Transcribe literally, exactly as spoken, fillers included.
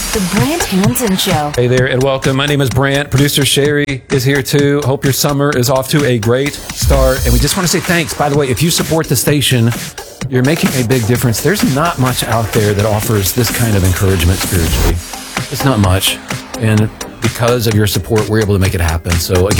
The Brant Hamilton Show. Hey there and welcome. My name is Brant. Producer Sherry is here too. Hope your summer is off to a great start. And we just want to say thanks. By the way, if you support the station, you're making a big difference. There's not much out there that offers this kind of encouragement spiritually. It's not much. And because of your support, we're able to make it happen. So again,